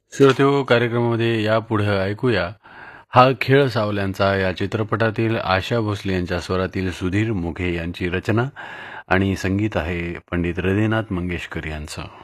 श्रोतेहो, कार्यक्रमामध्ये यापुढे ऐकूया हा खेळ सावल्यांचा या चित्रपटातील आशा भोसले यांच्या स्वरातील सुधीर मोघे यांची रचना आणि संगीत आहे पंडित हृदयनाथ मंगेशकर यांचं.